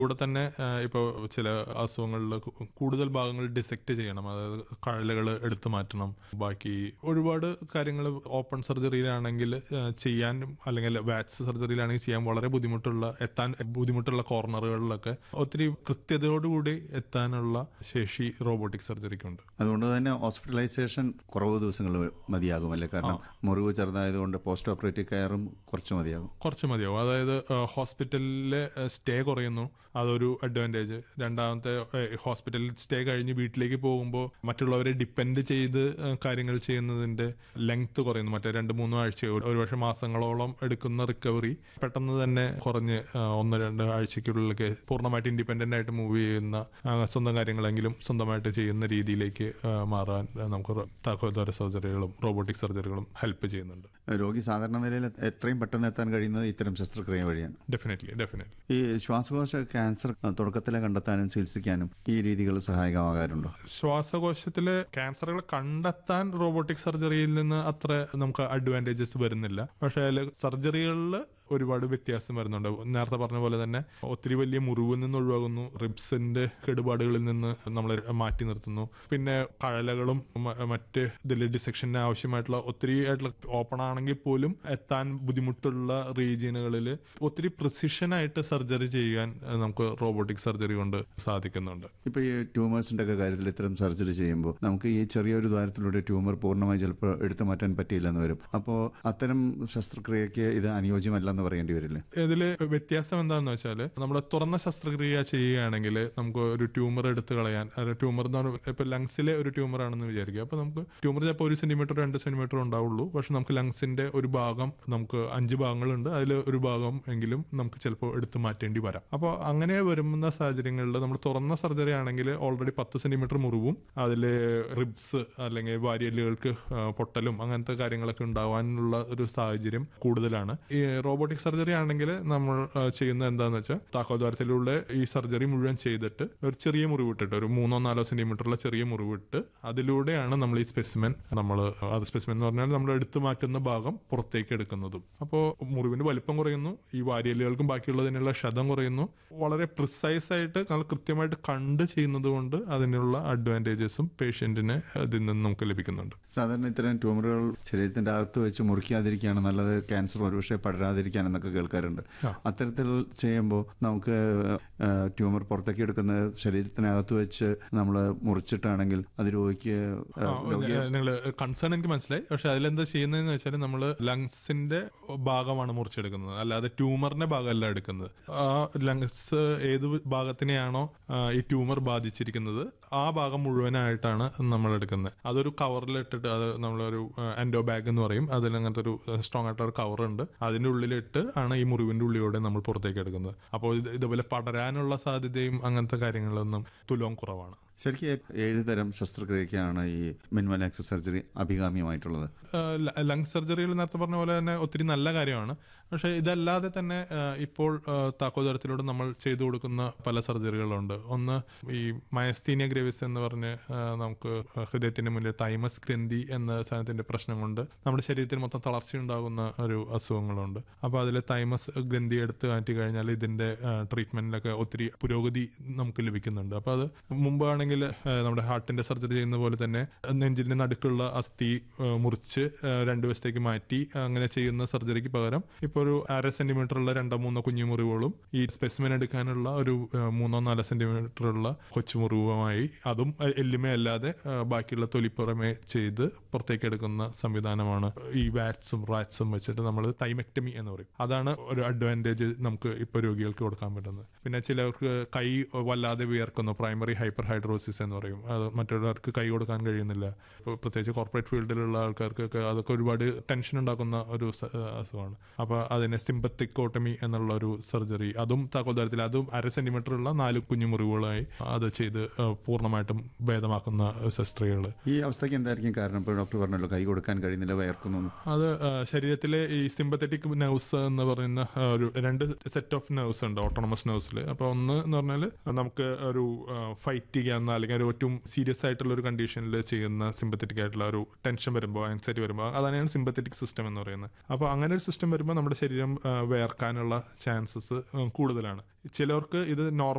കൂടെ തന്നെ ഇപ്പോൾ ചില അസുഖങ്ങളിൽ കൂടുതൽ ഭാഗങ്ങൾ ഡിസെക്ട് ചെയ്യണം, അതായത് കഴലുകൾ എടുത്തു മാറ്റണം. ബാക്കി ഒരുപാട് കാര്യങ്ങൾ ഓപ്പൺ സർജറിയിലാണെങ്കിൽ ചെയ്യാനും, അല്ലെങ്കിൽ വാക്സ് സർജറിയിലാണെങ്കിൽ ചെയ്യാൻ വളരെ എത്താൻ ബുദ്ധിമുട്ടുള്ള കോർണറുകളിലൊക്കെ ഒത്തിരി കൃത്യതയോടുകൂടി എത്താനുള്ള ശേഷി റോബോട്ടിക് സർജറിക്കുണ്ട്. അതുകൊണ്ട് തന്നെ ഹോസ്പിറ്റലൈസേഷൻ കുറവ് ദിവസങ്ങൾ മതിയാകുമല്ലേ? കാരണം മുറിവ് ചെറുതായതുകൊണ്ട് പോസ്റ്റ് ഓപ്പറേറ്റീവ് കെയറും കുറച്ച് മതിയാകും. അതായത് ഹോസ്പിറ്റലിലെ സ്റ്റേ കുറയുന്നു, അതൊരു അഡ്വാൻറ്റേജ്. രണ്ടാമത്തെ, ഹോസ്പിറ്റലിൽ സ്റ്റേ കഴിഞ്ഞ് വീട്ടിലേക്ക് പോകുമ്പോൾ മറ്റുള്ളവരെ ഡിപ്പെൻഡ് ചെയ്ത് കാര്യങ്ങൾ ചെയ്യുന്നതിന്റെ ലെങ്ത് കുറയുന്നു. മറ്റേ 2-3 ആഴ്ച, ഒരുപക്ഷെ മാസങ്ങളോളം എടുക്കുന്ന റിക്കവറി പെട്ടെന്ന് തന്നെ കുറഞ്ഞ് 1-2 ആഴ്ചയ്ക്കുള്ളിലൊക്കെ പൂർണ്ണമായിട്ട് ഇൻഡിപെൻഡന്റ് ആയിട്ട് മൂവ് ചെയ്യുന്ന, സ്വന്തം കാര്യങ്ങളെങ്കിലും സ്വന്തമായിട്ട് ചെയ്യുന്ന രീതിയിലേക്ക് മാറാൻ നമുക്ക് താക്കോൽദ്വാര സർജറികളും റോബോട്ടിക് സർജറികളും ഹെൽപ്പ് ചെയ്യുന്നുണ്ട്. രോഗി സാധാരണ നിലയിൽ എത്രയും പെട്ടെന്ന് എത്താൻ കഴിയുന്നത് ഇത്തരം ശസ്ത്രക്രിയ വഴിയാണ്. ഡെഫിനറ്റ്ലി. ഈ ശ്വാസകോശ ക്യാൻസർ തുടക്കത്തിലെ കണ്ടെത്താനും ചികിത്സിക്കാനും ഈ രീതികൾ സഹായകമാകാറുണ്ടോ? ശ്വാസകോശത്തിലെ ക്യാൻസറുകൾ കണ്ടെത്താൻ റോബോട്ടിക് സർജറിയിൽ നിന്ന് അത്ര നമുക്ക് അഡ്വാൻറ്റേജസ് വരുന്നില്ല. പക്ഷേ അതിൽ സർജറികളിൽ ഒരുപാട് വ്യത്യാസം വരുന്നുണ്ട്. നേരത്തെ പറഞ്ഞ പോലെ തന്നെ ഒത്തിരി വലിയ മുറിവിൽ നിന്ന് ഒഴിവാകുന്നു, റിബ്സിന്റെ കേടുപാടുകളിൽ നിന്ന് നമ്മൾ മാറ്റി നിർത്തുന്നു. പിന്നെ കഴലകളും മറ്റ് ഇതിൽ ഡിസെക്ഷന് ആവശ്യമായിട്ടുള്ള ഒത്തിരി ആയിട്ടുള്ള ഓപ്പൺ ആണെങ്കിൽ പോലും എത്താൻ ബുദ്ധിമുട്ടുള്ള റീജിയനുകളിൽ ഒത്തിരി പ്രിസിഷനായിട്ട് സർജറി ചെയ്യാൻ നമുക്ക് റോബോട്ടിക് സർജറി കൊണ്ട് സാധിക്കുന്നുണ്ട്. ഇപ്പൊ ഈ ട്യൂമേഴ്സിന്റെ ഒക്കെ കാര്യത്തിൽ ഇത്തരം സർജറി ചെയ്യുമ്പോൾ നമുക്ക് ഈ ചെറിയൊരു ദ്വാരത്തിലൂടെ ട്യൂമർ പൂർണ്ണമായി ചിലപ്പോൾ എടുത്തു മാറ്റാൻ പറ്റിയില്ലെന്ന് വരും. അപ്പോൾ അത്തരം ശസ്ത്രക്രിയക്ക് ഇത് അനുയോജ്യമല്ലെന്ന് പറയേണ്ടി വരില്ലേ? ഇതില് വ്യത്യാസം എന്താണെന്ന് വെച്ചാൽ, നമ്മൾ തുറന്ന ശസ്ത്രക്രിയ ചെയ്യുകയാണെങ്കിൽ നമുക്ക് ഒരു ട്യൂമർ എടുത്തു കളയാൻ, ട്യൂമർ എന്ന് പറഞ്ഞാൽ ഇപ്പൊ ലങ്സിലെ ഒരു ട്യൂമർ ആണെന്ന് വിചാരിക്കുക. അപ്പൊ നമുക്ക് ട്യൂമർ ചിലപ്പോൾ 1 സെന്റിമീറ്റർ 2 സെന്റിമീറ്റർ ഉണ്ടാവുള്ളൂ. പക്ഷെ നമുക്ക് ലങ്സിന്റെ ഒരു ഭാഗം, നമുക്ക് 5 ഭാഗങ്ങളുണ്ട്, അതിൽ ഒരു ഭാഗം എങ്കിലും നമുക്ക് ചിലപ്പോൾ എടുത്തു മാറ്റേണ്ടി വരാം. അപ്പോൾ അങ്ങനെ വരുന്ന സാഹചര്യങ്ങളിൽ നമ്മൾ തുറന്ന സർജറി ആണെങ്കിൽ ഓൾറെഡി 10 സെന്റിമീറ്റർ മുറിവും അതിൽ റിബ്സ് അല്ലെങ്കിൽ വാരിയലുകൾക്ക് പൊട്ടലും അങ്ങനത്തെ കാര്യങ്ങളൊക്കെ ഉണ്ടാവാനുള്ള ഒരു സാഹചര്യം കൂടുതലാണ്. ഈ റോബോട്ടിക് സർജറി ആണെങ്കിൽ നമ്മൾ ചെയ്യുന്നത് എന്താണെന്ന് വെച്ചാൽ, താക്കോൽദ്വാരത്തിലൂടെ ഈ സർജറി മുഴുവൻ ചെയ്തിട്ട് ഒരു ചെറിയ മുറിവിട്ടിട്ട്, ഒരു 3-4 സെന്റിമീറ്ററുള്ള ചെറിയ മുറിവിട്ട് അതിലൂടെയാണ് നമ്മൾ ഈ സ്പെസിമെൻ എന്ന് പറഞ്ഞാൽ നമ്മൾ എടുത്തു മാറ്റുന്ന ഭാഗം പുറത്തേക്ക് എടുക്കുന്നതും. അപ്പോൾ മുറിവിന്റെ വലിപ്പം കുറയുന്നു, ഈ വാരിയലുകൾക്കും ബാക്കിയുള്ളതിനുള്ള ക്ഷതം കുറയുന്നു. വളരെ പ്രിസൈസ് ആയിട്ട് നമ്മൾ കൃത്യമായിട്ട് കണ്ട് ചെയ്യുന്നത് കൊണ്ട് അതിനുള്ള അഡ്വാൻറ്റേജസും പേഷ്യന്റിന് അതിൽ നിന്ന് നമുക്ക് ലഭിക്കുന്നുണ്ട്. സാധാരണ ഇത്തരം ട്യൂമറുകൾ ശരീരത്തിന്റെ അകത്ത് വെച്ച് മുറിക്കാതിരിക്കുകയാണ് നല്ലത്, ക്യാൻസർ ഒരുപക്ഷെ പടരാതിരിക്കാൻ എന്നൊക്കെ കേൾക്കാറുണ്ട്. അത്തരത്തിൽ ചെയ്യുമ്പോൾ നമുക്ക് ട്യൂമർ പുറത്തേക്ക് എടുക്കുന്നത് ശരീരത്തിനകത്ത് വെച്ച് നമ്മൾ മുറിച്ചിട്ടാണെങ്കിൽ അത് രോഗിക്ക് നിങ്ങൾ കൺസേൺ എനിക്ക് മനസ്സിലായി. പക്ഷെ അതിലെന്താ ചെയ്യുന്നതെന്ന് വെച്ചാൽ, നമ്മൾ ലങ്സിന്റെ ഭാഗമാണ് മുറിച്ചെടുക്കുന്നത്, അല്ലാതെ ട്യൂമറിന്റെ ഭാഗമല്ല എടുക്കുന്നത്. ആ ലങ്സ് ഏത് ഭാഗത്തിനെയാണോ ഈ ട്യൂമർ ബാധിച്ചിരിക്കുന്നത് ആ ഭാഗം മുഴുവനായിട്ടാണ് നമ്മൾ എടുക്കുന്നത്. അതൊരു കവറിലിട്ടിട്ട്, അത് നമ്മളൊരു എൻഡോ ബാഗ് എന്ന് പറയും, അതിൽ അങ്ങനത്തെ ഒരു സ്ട്രോങ് ആയിട്ടൊരു കവറുണ്ട്, അതിന്റെ ഉള്ളിലിട്ട് ആണ് ഈ മുറിവിന്റെ ഉള്ളിലൂടെ നമ്മൾ പുറത്തേക്ക് എടുക്കുന്നത്. അപ്പോൾ ഇതുപോലെ പടരാനുള്ള സാധ്യതയും അങ്ങനത്തെ കാര്യങ്ങളൊന്നും തുലോം കുറവാണ്. ശരിക്കും ഏത് തരം ശസ്ത്രക്രിയക്കാണ് ഈ മിനിമൽ ആക്സസ് സർജറി അഭികാമ്യമായിട്ടുള്ളത്? ലങ്സ് സർജറിയിൽ നേരത്തെ പറഞ്ഞ പോലെ തന്നെ ഒത്തിരി നല്ല കാര്യമാണ്. പക്ഷെ ഇതല്ലാതെ തന്നെ ഇപ്പോൾ താക്കോൽദ്വാരത്തിലൂടെ നമ്മൾ ചെയ്തു കൊടുക്കുന്ന പല സർജറികളുണ്ട്. ഒന്ന് ഈ മയസ്തീനിയ ഗ്രേവിസ് എന്ന് പറഞ്ഞ് നമുക്ക് ഹൃദയത്തിന്റെ മുന്നിൽ തൈമസ് ഗ്രന്ഥി എന്ന സാധനത്തിന്റെ പ്രശ്നം കൊണ്ട് നമ്മുടെ ശരീരത്തിൽ മൊത്തം തളർച്ചയുണ്ടാകുന്ന ഒരു അസുഖങ്ങളുണ്ട്. അപ്പോൾ അതിൽ തൈമസ് ഗ്രന്ഥി എടുത്ത് മാറ്റി കഴിഞ്ഞാൽ ഇതിന്റെ ട്രീറ്റ്മെന്റിലൊക്കെ ഒത്തിരി പുരോഗതി നമുക്ക് ലഭിക്കുന്നുണ്ട്. അപ്പോൾ അത് മുമ്പാണെങ്കിൽ നമ്മുടെ ഹാർട്ടിന്റെ സർജറി ചെയ്യുന്ന പോലെ തന്നെ നെഞ്ചിന്റെ നടുക്കുള്ള അസ്ഥി മുറിച്ച് 2 വശത്തേക്ക് മാറ്റി അങ്ങനെ ചെയ്യുന്ന സർജറിക്ക് പകരം ഇപ്പോൾ ഒരു 1/2 സെന്റിമീറ്ററുള്ള 2-3 കുഞ്ഞു മുറിവുകളും ഈ സ്പെസിമെൻ എടുക്കാനുള്ള ഒരു 3-4 സെന്റിമീറ്ററുള്ള കൊച്ചുമുറിവുമായി, അതും എല്ലുമേ അല്ലാതെ ബാക്കിയുള്ള തൊലിപ്പുറമേ ചെയ്ത് പുറത്തേക്ക് എടുക്കുന്ന സംവിധാനമാണ് ഈ വാറ്റ്സും റാറ്റ്സും വെച്ചിട്ട് നമ്മൾ തൈമെക്ടമി എന്ന് പറയും. അതാണ് ഒരു അഡ്വാൻറ്റേജ് നമുക്ക് ഇപ്പോൾ രോഗികൾക്ക് കൊടുക്കാൻ പറ്റുന്നത്. പിന്നെ ചിലർക്ക് കൈ വല്ലാതെ വിയർക്കുന്നു, പ്രൈമറി ഹൈപ്പർ ഹൈഡ്രോസിസ് എന്ന് പറയും. അത് മറ്റുള്ളവർക്ക് കൈ കൊടുക്കാൻ കഴിയുന്നില്ല. പ്രത്യേകിച്ച് കോർപ്പറേറ്റ് ഫീൽഡിലുള്ള ആൾക്കാർക്കൊക്കെ അതൊക്കെ ഒരുപാട് ടെൻഷൻ ഉണ്ടാക്കുന്ന ഒരു അസുഖമാണ്. അപ്പൊ അതിനെ സിമ്പത്തിക്കോട്ടമി എന്നുള്ള ഒരു സർജറി, അതും താക്കോൽദ്വാരത്തിൽ, അതും 1/2 സെന്റിമീറ്റർ ഉള്ള 4 കുഞ്ഞു മുറിവുകളായി അത് ചെയ്ത് പൂർണ്ണമായിട്ടും ഭേദമാക്കുന്ന ശസ്ത്രക്രിയകൾ. ഈ അവസ്ഥയ്ക്ക് എന്തായിരിക്കും കാരണം? ഇപ്പോൾ ഡോക്ടർ പറഞ്ഞല്ലോ കൈ കൊടുക്കാൻ കഴിയുന്നില്ല, വയർക്കുന്നു. അത് ശരീരത്തിലെ ഈ സിമ്പത്തറ്റിക് നെർവ്സ് എന്ന് പറയുന്ന ഒരു 2 സെറ്റ് ഓഫ് നെർവ്സ് ഉണ്ട് ഓട്ടോണമസ് നെർവ്സിൽ. അപ്പൊ ഒന്ന് എന്ന് പറഞ്ഞാൽ നമുക്ക് ഒരു ഫൈറ്റ് ചെയ്യാവുന്ന അല്ലെങ്കിൽ ഒരു ഏറ്റവും സീരിയസ് ആയിട്ടുള്ള ഒരു കണ്ടീഷനിൽ ചെയ്യുന്ന സിമ്പത്തറ്റിക് ആയിട്ടുള്ള ഒരു ടെൻഷൻ വരുമ്പോൾ, ആൻസൈറ്റി വരുമ്പോൾ, അതാണ് സിമ്പത്തറ്റിക് സിസ്റ്റം എന്ന് പറയുന്നത്. അപ്പോൾ അങ്ങനെ ഒരു സിസ്റ്റം വരുമ്പോൾ നമ്മുടെ ശരീരം വേർക്കാനുള്ള ചാൻസസ് കൂടുതലാണ്. ചിലർക്ക് ഇത്